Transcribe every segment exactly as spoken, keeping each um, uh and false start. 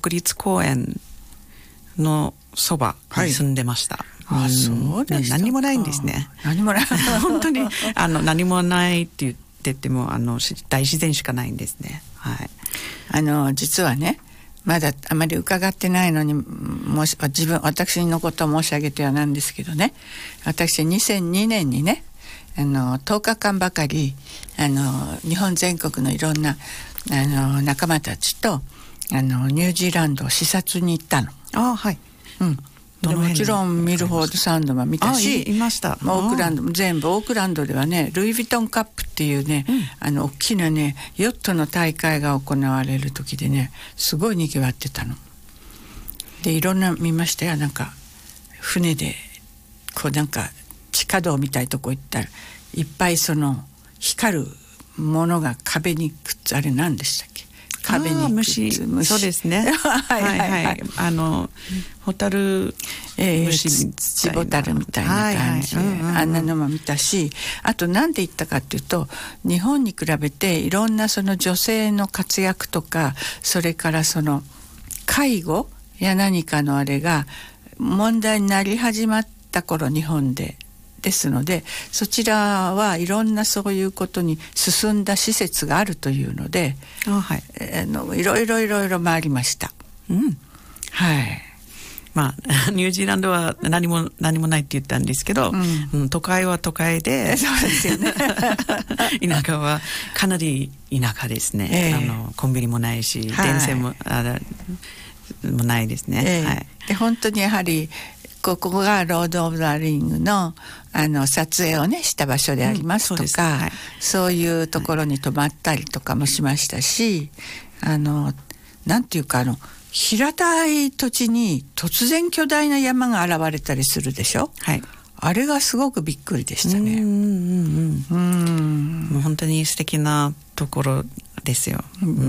国立公園のそばに住んでました、 はい、あ、そうでしたか。 何もないんですね。 何もない本当にあの何もないって言っててもあの大自然しかないんですね。はい、 あの実はね、まだあまり伺ってないのに、もし自分私のことを申し上げてはなんですけどね、私にせんにねんにね、あのとおかかんばかりあの日本全国のいろんなあの仲間たちとあのニュージーランドを視察に行ったの。 あ、はい、 うん、でもちろんミルフォードサンドも見たし、 いました。 オークランドも全部、オークランドではね、ルイ・ヴィトンカップっていうね、うん、あの大きなねヨットの大会が行われる時でね、すごいにぎわってたので、いろんな見ましたよ。なんか船でこうなんか地下道みたいなとこ行ったらいっぱいその光るものが壁にくっつ、あれ何でしたっけ、壁にくっつ、 虫、そうですねはいはいはい、あのホタル虫、 えー、ツチボタルみたいな感じで、はいはい、うんうん、あんなのも見たし、あと何で言ったかっていうと、日本に比べていろんなその女性の活躍とか、それからその介護や何かのあれが問題になり始まった頃、日本でですので、そちらはいろんなそういうことに進んだ施設があるというので、あ、はい、えー、のいろいろいろいろ回りました。うん、はい。 まあ、ニュージーランドは何も何もないって言ったんですけど、うんうん、都会は都会で、 そうですよね田舎はかなり田舎ですね、えー、あのコンビニもないし、はい、電線もあもないですね、えーはい、 で本当にやはりここがロード・オブ・ザ・リング の, あの撮影をねした場所でありますとか、うん、そう、はい、そういうところに泊まったりとかもしましたし、はい、あのなんていうか、あの平たい土地に突然巨大な山が現れたりするでしょ、はい、あれがすごくびっくりでしたね。うんうんうん、うんもう本当に素敵なところですよ、うんうん、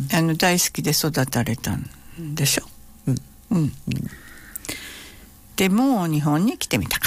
あの大好きで育たれたんでしょ、うんうんうん、でも日本に来てみたか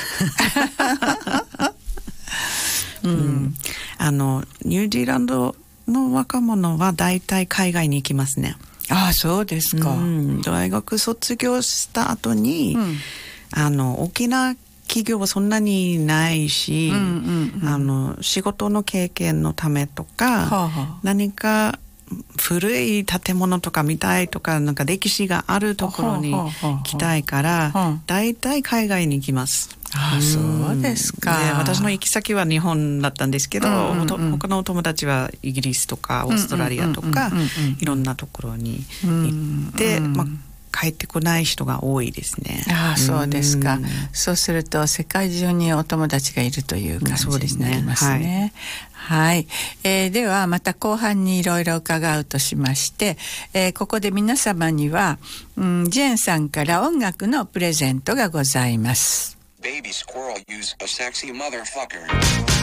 ったうんうん、あのニュージーランドの若者は大体海外に行きますね。 ああ、そうですか、うん、 大学卒業した後に、うん、あの大きな企業はそんなにないし、うんうんうん、あの仕事の経験のためとか、はあはあ、何か古い建物とか見たいとか、なんか歴史があるところに行きたいから、はあはあはあ、だいたい海外に行きます。 ああ、そうですか。 で、私の行き先は日本だったんですけど、うんうんうん、他のお友達はイギリスとかオーストラリアとか、うんうんうんうん、いろんなところに行って、うんうん、まあ帰ってこない人が多いですね。 ああ、そうですか、うん、そうすると世界中にお友達がいるという感じになりますね。はい、はい、えー、ではまた後半にいろいろ伺うとしまして、えー、ここで皆様には、うん、ジェーンさんから音楽のプレゼントがございます。Baby squirrel use a sexy motherfucker